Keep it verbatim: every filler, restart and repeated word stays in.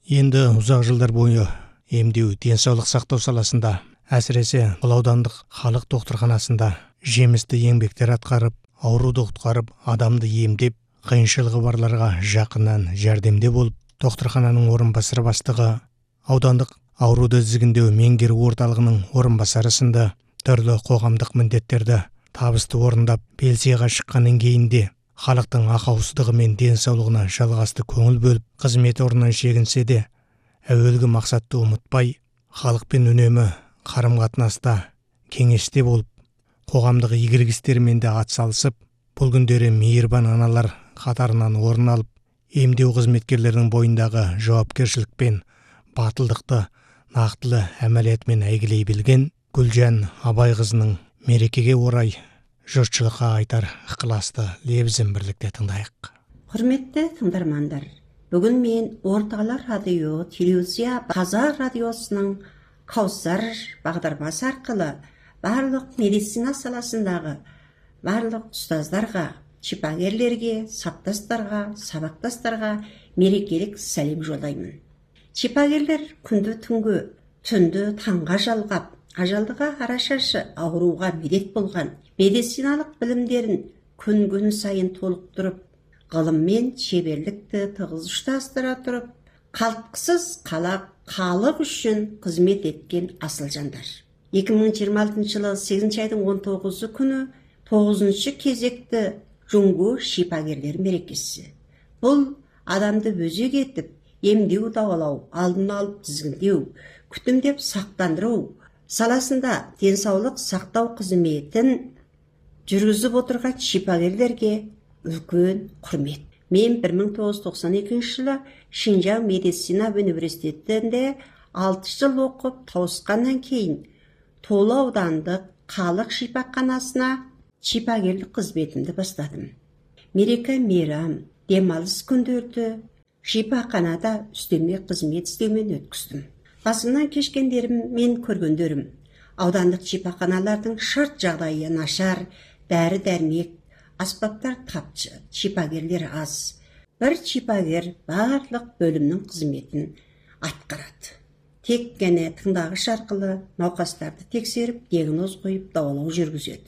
Енді ұзақ жылдар бойы емдеу, денсаулық сақтау саласында, әсіресе бұл аудандық халық докторханасында жемісті еңбектер атқарып, ауруды құтқарып, адамды емдеп, қиыншылығы барларға жақыннан жәрдемде болып, докторхананың орынбасары бастығы, аудандық ауруды тізгіндеу меңгеру орталығының орынбасары сынды түрлі қоғамдық міндеттерді табысты орындап, белсеге шыққаннан кейін де халықтың ақаусыздығы мен денсаулығына жалғасты көңіл бөліп, қызмет орнынан шегінсе де, әуелгі мақсатты ұмытпай, халықпен үнемі қарым-қатынаста, кеңесте болып, қоғамдық игілік істермен де атсалысып, бұл күндері мейірбан аналар қатарынан орын алып, емдеу қызметкерлерінің бойындағы жауапкершілік пен батылдықты нақтылы әмәлиятымен әйгілей білген Гүлжан Абайқызының мерекеге орай жұртшылыққа айтар ықыласты лебізін бірлікте тыңдайық. Құрметті тыңдармандар, бүгін мен Орталар радио, телевизия, Қазақ радиосының Каусар бағдарламасы арқылы барлық медицина саласындағы барлық ұстаздарға, шипагерлерге, саптастарға, сабақтастарға мерекелік сәлем жолдаймын. Шипагерлер күнді түнгі, түнді таңға жалғап, ажалдыға арашашы ауруға медет болған медициналық білімдерін күн-күн сайын толықтырып, ғылым мен шеберлікті тығыз ұштастыра тұрып, қалтқысыз қалақ халық үшін қызмет еткен асыл жандар. екі мың жиырма алтыншы жылы сегізінші айдың он тоғызы күні тоғызыншы кезекті Жұңгу шипагерлер мерекесі. Бұл адамды өзек етіп, емдеу, дауалау, алдын алып тізгіндеу, күтімдеп сақтандыру саласында денсаулық сақтау қызметін жүргізіп отырған шипагерлерге үлкен құрмет. Мен бір мың тоғыз жүз тоқсан екінші жылы Шинжаң медицина университетінде алты жыл оқып тауысқаннан кейін Толы аудандық халық шипаханасына шипагерлік қызметімді бастадым. Мереке мейрам, демалыс күндерді шипаханада үстеме қызмет істеумен өткіздім. Басымнан кешкендерім мен көргендерім. Аудандық шипаханалардың шарт жағдайы нашар, дәрі дәрмек, аспаптар тапшы, шипагерлер аз. Бір шипагер барлық бөлімнің қызметін атқарады. Тек қана тыңдағыш арқылы науқастарды тексеріп, диагноз қойып, дауалау жүргізеді.